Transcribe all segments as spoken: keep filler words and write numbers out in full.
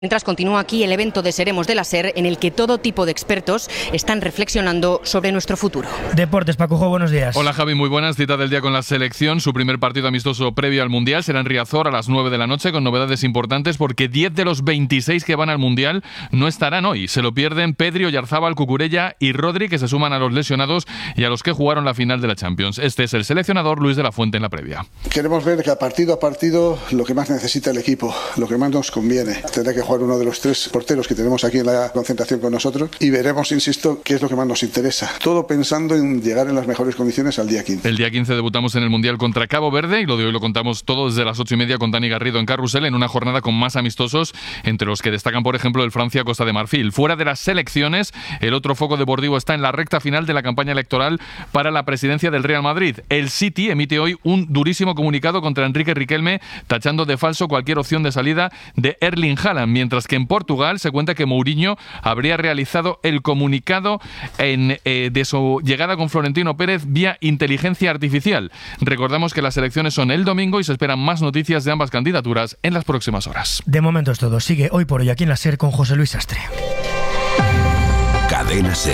Mientras continúa aquí el evento de Seremos de la SER, en el que todo tipo de expertos están reflexionando sobre nuestro futuro. Deportes, Pacujo, buenos días. Hola Javi, muy buenas. Cita del día con la selección. Su primer partido amistoso previo al Mundial será en Riazor a las nueve de la noche, con novedades importantes porque diez de los veintiséis que van al Mundial no estarán hoy. Se lo pierden Pedri, Oyarzábal, Cucurella y Rodri, que se suman a los lesionados y a los que jugaron la final de la Champions. Este es el seleccionador Luis de la Fuente en la previa. Queremos ver que a partido a partido lo que más necesita el equipo, lo que más nos conviene. Tendrá que jugar uno de los tres porteros que tenemos aquí en la concentración con nosotros y veremos, insisto, qué es lo que más nos interesa. Todo pensando en llegar en las mejores condiciones al día quince. El día quince debutamos en el Mundial contra Cabo Verde y lo de hoy lo contamos todo desde las ocho y media con Dani Garrido en Carrusel, en una jornada con más amistosos, entre los que destacan, por ejemplo, el Francia-Costa de Marfil. Fuera de las selecciones, el otro foco deportivo está en la recta final de la campaña electoral para la presidencia del Real Madrid. El City emite hoy un durísimo comunicado contra Enrique Riquelme, tachando de falso cualquier opción de salida de Erling Haaland, mientras que en Portugal se cuenta que Mourinho habría realizado el comunicado en, eh, de su llegada con Florentino Pérez vía inteligencia artificial. Recordamos que las elecciones son el domingo y se esperan más noticias de ambas candidaturas en las próximas horas. De momento es todo. Sigue Hoy por Hoy aquí en la SER con José Luis Sastre. Cadena SER.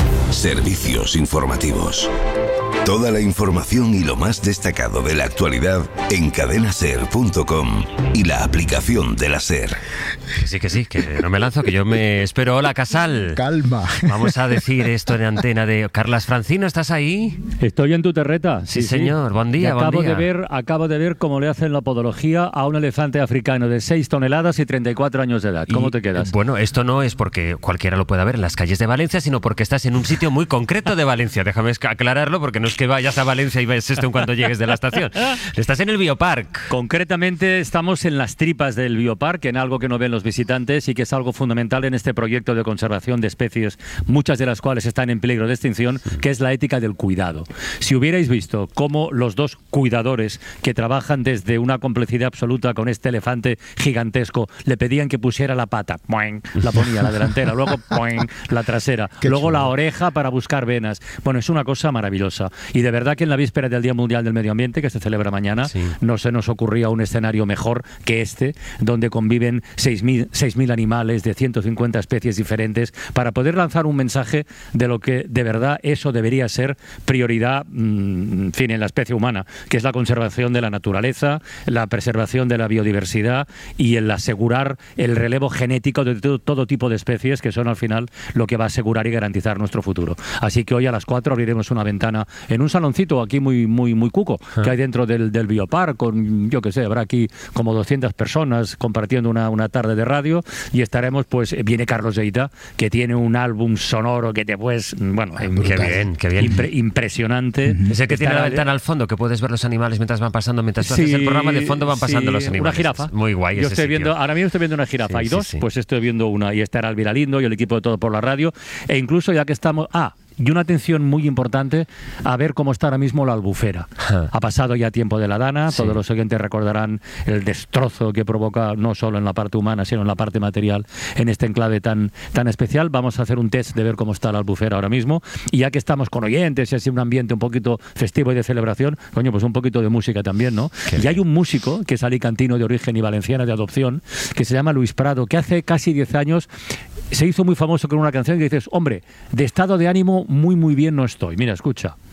Servicios informativos. Toda la información y lo más destacado de la actualidad en cadena ser punto com y la aplicación de la SER. Sí, que sí, que no me lanzo, que yo me espero. Hola, Casal. Calma. Vamos a decir esto en antena de... Carlas Francino, ¿estás ahí? Estoy en tu terreta. Sí, sí señor. Sí. Buen día, y acabo buen día. De ver, acabo de ver cómo le hacen la podología a un elefante africano de seis toneladas y treinta y cuatro años de edad. ¿Cómo y, te quedas? Bueno, esto no es porque cualquiera lo pueda ver en las calles de Valencia, sino porque estás en un sitio muy concreto de Valencia. Déjame aclararlo, porque no es que vayas a Valencia y ves esto en cuanto llegues de la estación. Estás en el Biopark. Concretamente estamos en las tripas del Biopark, en algo que no ven los visitantes y que es algo fundamental en este proyecto de conservación de especies, muchas de las cuales están en peligro de extinción, que es la ética del cuidado. Si hubierais visto cómo los dos cuidadores que trabajan desde una complicidad absoluta con este elefante gigantesco le pedían que pusiera la pata, la ponía la delantera, luego la trasera, Qué luego chulo. La oreja para buscar venas. Bueno, es una cosa maravillosa. Y de verdad que en la víspera del Día Mundial del Medio Ambiente, que se celebra mañana, sí. no se nos ocurría un escenario mejor que este, donde conviven seis mil animales de ciento cincuenta especies diferentes, para poder lanzar un mensaje de lo que de verdad eso debería ser prioridad, en fin, en la especie humana, que es la conservación de la naturaleza, la preservación de la biodiversidad y el asegurar el relevo genético de todo, todo tipo de especies, que son al final lo que va a asegurar y garantizar nuestro futuro. Así que hoy a las cuatro abriremos una ventana en un saloncito aquí muy muy muy cuco que hay dentro del, del Biopark, con, yo que sé, habrá aquí como doscientas personas compartiendo una, una tarde de radio y estaremos, pues, viene Carlos Lleida, que tiene un álbum sonoro que te puedes, bueno, Ay, qué bien, qué bien. Impre, impresionante. Es el que tiene la ventana al fondo, que puedes ver los animales mientras van pasando, mientras tú sí, haces el programa, de fondo van pasando sí, los animales. Una jirafa. Muy guay yo ese estoy sitio. viendo, ahora mismo estoy viendo una jirafa. Sí, ¿Hay dos? Sí, sí. Pues estoy viendo una y estará Elvira Lindo y el equipo de Todo por la Radio. E incluso ya que estamos... Ah, y una atención muy importante a ver cómo está ahora mismo la albufera. Ha pasado ya tiempo de la dana, sí. Todos los oyentes recordarán el destrozo que provoca no solo en la parte humana, sino en la parte material en este enclave tan, tan especial. Vamos a hacer un test de ver cómo está la albufera ahora mismo. Y ya que estamos con oyentes y así un ambiente un poquito festivo y de celebración, coño, pues un poquito de música también, ¿no? Qué y bien. Hay un músico que es alicantino de origen y valenciana de adopción, que se llama Luis Prado, que hace casi diez años se hizo muy famoso con una canción que dices, hombre, de estado de ánimo muy muy bien no estoy. Mira, escucha.